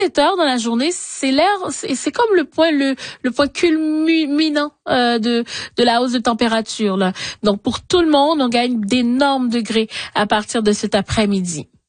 heures dans la journée, c'est comme le point culminant de la hausse de température là. Donc pour tout le monde, on gagne d'énormes degrés à partir de cet après-midi.